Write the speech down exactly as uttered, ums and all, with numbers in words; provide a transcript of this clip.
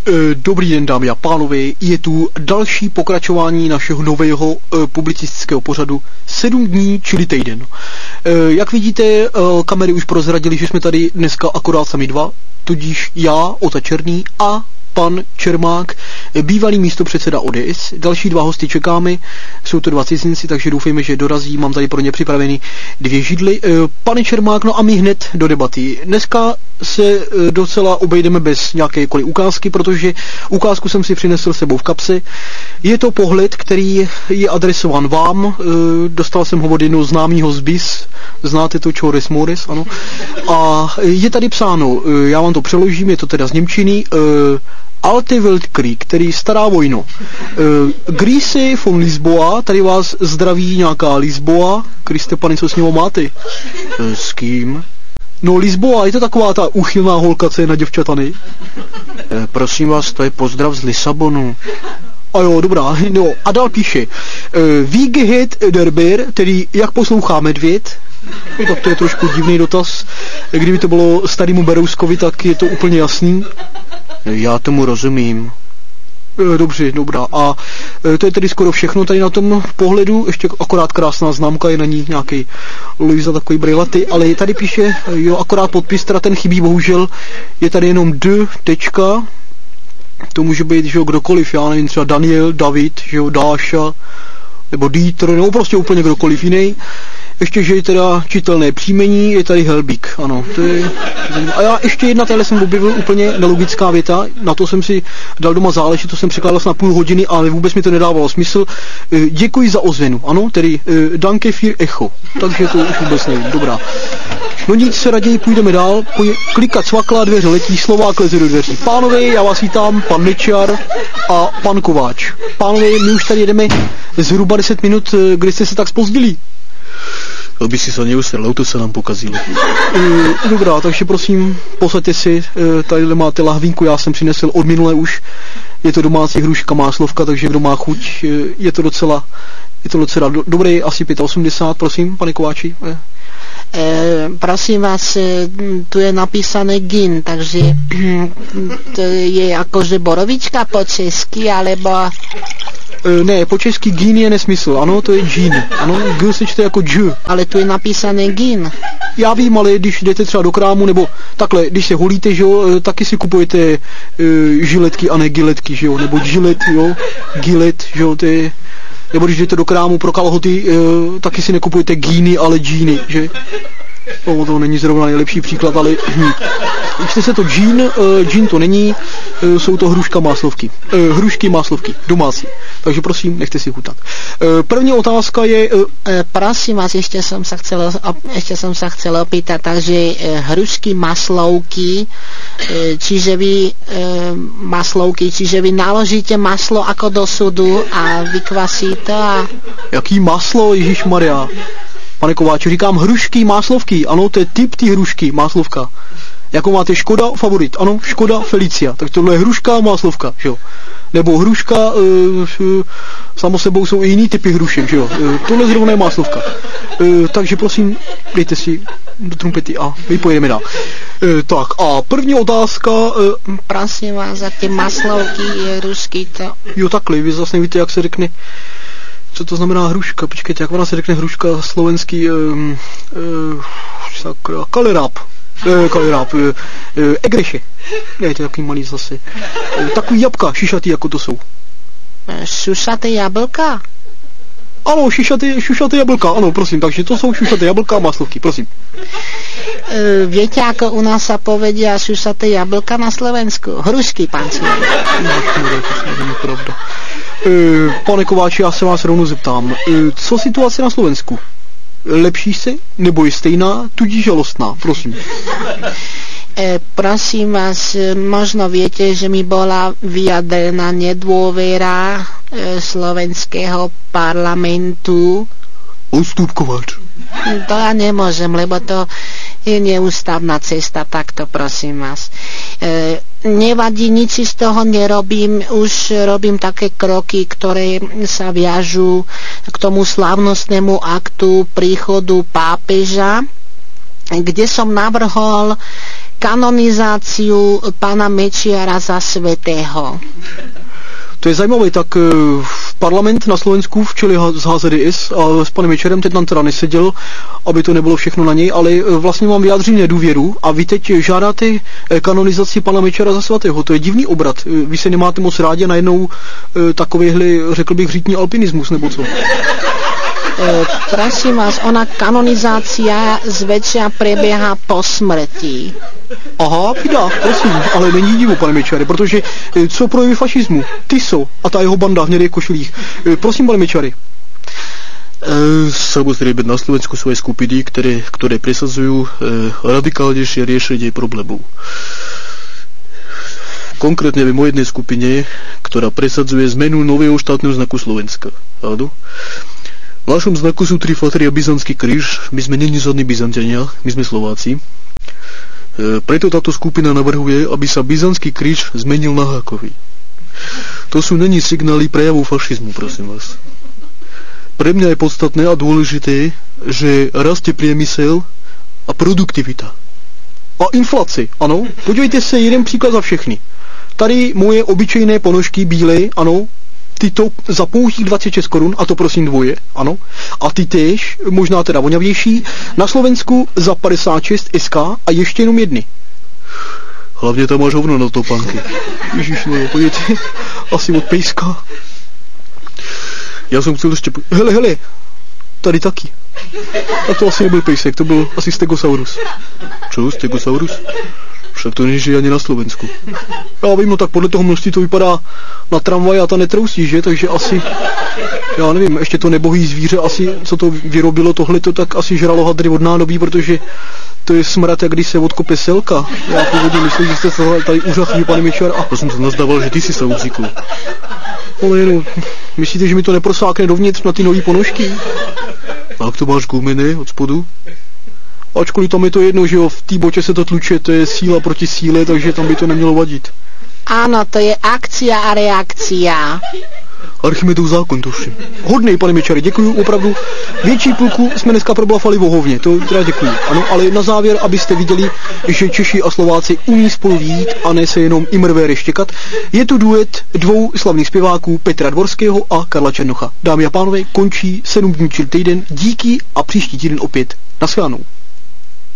Dobrý den, dámy a pánové, je tu další pokračování našeho nového e, publicistického pořadu sedm dní, čili týden. E, jak vidíte, e, kamery už prozradili, že jsme tady dneska akorát sami dva, tudíž já, Ota Černý a pan Čermák, bývalý místopředseda O D S. Další dva hosty čekáme, jsou to dva cizinci, takže doufejme, že dorazí, mám tady pro ně připraveny dvě židly. Pane Čermák, no a my hned do debaty. Dneska se docela obejdeme bez nějakékoliv ukázky, protože ukázku jsem si přinesl sebou v kapse. Je to pohled, který je adresovan vám, dostal jsem ho od jednoho známého z B I S, znáte to, Chores Mores, ano. A je tady psáno, já vám to přeložím, je to teda z němčiny, Alte Weltkrieg, který stará vojno. Grüße von Lisboa, tady vás zdraví nějaká Lisboa. Kriste pane, co s ním máte? S kým? No Lisboa, je to taková ta úchylná holka, co je na děvčatany. E, prosím vás, to je pozdrav z Lisabonu. A jo, dobrá, no a dál píše. E, Wie geht der Bär, tedy jak poslouchá medvěd? No, tak to je trošku divný dotaz. Kdyby to bylo starému Berouskovi, tak je to úplně jasný. Já tomu rozumím. Dobře, dobrá. A to je tedy skoro všechno tady na tom pohledu. Ještě akorát krásná známka, je na ní nějaký Luisa takový brejlaty, ale tady píše, jo, akorát podpis, teda ten chybí, bohužel. Je tady jenom D, tečka. To může být, že jo, kdokoliv, já nevím, třeba Daniel, David, že jo, Dáša, nebo Dieter, nebo prostě úplně kdokoliv jiný. Ještě, že je teda čitelné příjmení, je tady Helbík, ano, to je... A já ještě jedna, tady jsem objevil úplně nelogická věta, na to jsem si dal doma záležet, to jsem překládal na půl hodiny, ale vůbec mi to nedávalo smysl. Děkuji za ozvěnu, ano, tedy danke für echo, takže to už vůbec nevím, dobrá. No nic, se raději půjdeme dál, Půj- klikat cvakla, dveře letí, Slovák leze do dveří. Pánové, já vás vítám, pan Mečiar a pan Kováč. Pánové, my už tady jedeme zhruba deset minut, kdy jste se tak zpozdili? Aby si se neusel, auto se nám pokazilo. E, dobrá, takže prosím, posaďte si, e, tady máte lahvínku, já jsem přinesl od minule už, je to domácí hruška máslovka, takže kdo má chuť, e, je to docela, je to docela do, dobré, asi osmdesát pět, prosím, pane Kováči. E. E, prosím vás, tu je napísané gin, takže to je akože borovička po česky, alebo... E, ne, po česky gin je nesmysl, ano, to je gin, ano, G se čte jako dž. Ale tu je napísané gin. Já vím, ale když jdete třeba do krámu, nebo takhle, když se holíte, že jo, taky si kupujete e, žiletky a ne giletky, že jo, nebo žilet, jo, gilet, že jo, to je... Nebo když jdete do krámu pro kalhoty, e, taky si nekupujete gíny, ale džíny, že? O, to není zrovna nejlepší příklad, ale hm. Čte se to džín, e, džín to není, e, jsou to hruška máslovky. E, hrušky máslovky, domácí. Takže prosím, nechte si chutat. E, první otázka je... E, prosím vás, ještě jsem se chcel, ještě jsem se chcel opýtat, takže e, hrušky maslovky, e, čiže vy e, maslovky, čiže vy naložíte maslo jako do sudu a vykvasíte a... Jaký maslo, ježišmarja? Pane Kováči, říkám hrušky máslovky, ano, to je typ té hrušky, máslovka. Jako máte Škoda Favorit, ano, Škoda Felicia, tak tohle je hruška máslovka, že jo. Nebo hruška, e, e, samo sebou jsou i jiný typy hrušek, že jo. E, tohle zrovna je máslovka. E, takže prosím, dejte si do trumpety a my pojedeme dál. E, tak a první otázka... E, prosím vás, za ty maslovky, hrušky to... Jo, takhle, vy zase nevíte, jak se řekne... Co to znamená hruška? Počkejte, jak ona se řekne hruška slovenský... Um, uh, kaleráp. Uh, kaleráp. Uh, uh, egreše. Je to takový malý zase. Uh, takový jabka, šišatý, jako to jsou. Šušaté jablka? Ano, šišaté, šušaté jablka, ano, prosím. Takže to jsou šušaté jablka a maslovky, prosím. Uh, viete, ako u nás sa povedia šušaté jablka na Slovensku? Hrušky, pán Cíl. Pravda. Pane Kováči, já se vás rovnou zeptám, co situace na Slovensku? Lepší se, nebo je stejná, tudíž žalostná, prosím. E, prosím vás, možno viete, že mi bola vyjadrená nedôvera e, slovenského parlamentu. Odstup, Kováč. To ja nemôžem, lebo to je neústavná cesta, takto prosím vás. E, nevadí, nič si z toho nerobím, už robím také kroky, ktoré sa viažú k tomu slávnostnému aktu príchodu pápeža, kde som navrhol kanonizáciu pána Mečiara za svätého. To je zajímavé, tak parlament na Slovensku v čele z H Z D S a s panem Mečiarem teď tam teda neseděl, aby to nebylo všechno na něj, ale vlastně mám vyjádření nedůvěru a vy teď žádáte kanonizaci pana Mečiara za svatého. To je divný obrat. Vy se nemáte moc rádi a najednou takovýhle, řekl bych, řítní alpinismus, nebo co? E, prosím vás, ona kanonizácia zväčša prebieha po smrti. Aha, pída, prosím, ale není divu, pane Mečiare, protože co projevy fašismu? Tiso a ta jeho banda v hnědých košilích. Prosím, pane Mečiare. Samozřejmě na Slovensku sú aj skupiny, ktoré, ktoré presadzujú radikálnejšie riešenie problémov. Konkrétne viem o jednej skupine, ktorá presadzuje zmenu nového štátneho znaku Slovenska. Áno? V našom znaku sú tri fatry a byzantský kríž. My sme není žiadni Byzanťania, my sme Slováci. E, preto táto skupina navrhuje, aby sa byzantský kríž zmenil na hákový. To sú není signály prejavu fašizmu, prosím vás. Pre mňa je podstatné a dôležité, že rastie priemysel a produktivita. A inflaci, ano. Podívejte se, jeden příklad za všechny. Tady moje obyčejné ponožky bílé, ano, tyto za pouhých dvacet šest korun, a to prosím dvoje, ano. A ty též, možná teda voňavější, na Slovensku za padesát šest S K a ještě jenom jedny. Hlavně tam máš hovno na topánky. Ježiš, no jo, podívejte, asi od pejska. Já jsem chtěl ještě... Hele, hele, tady taky. A to asi nebyl pejsek, to byl asi Stegosaurus. Čo, Stegosaurus? Však to nežije ani na Slovensku. Já vím, no tak podle toho množství to vypadá na tramvaj a ta netrousí, že? Takže asi, já nevím, ještě to nebohý zvíře asi, co to vyrobilo tohleto, tak asi žralo hadry od nádobí, protože to je smrad, jak když se odkope selka. Já původně myslím, že jste se tady uřachli, pane Mečiar. A to jsem se nazdával, že ty si se ucikl. Ale no, myslíte, že mi to neprosákne dovnitř na ty nový ponožky? A jak to máš gumené od spodu? Ačkoliv tam je to jedno, že jo, v té boče se to tluče, to je síla proti síle, takže tam by to nemělo vadit. Áno, to je akcia a reakcia. Archimedův zákon, tuším. Hodnej, pane Mečiare, děkuju, opravdu. Větší půlku jsme dneska problafali o hovně, to teda děkuju. Ano, ale na závěr, abyste viděli, že Češi a Slováci umí spolu vyjít a ne se jenom imrvé reštěkat, je tu duet dvou slavných zpěváků Petra Dvorského a Karla Černocha. Dámy a pánové, končí sedm dní čili týden, díky a příští týden opět. Naschledanou.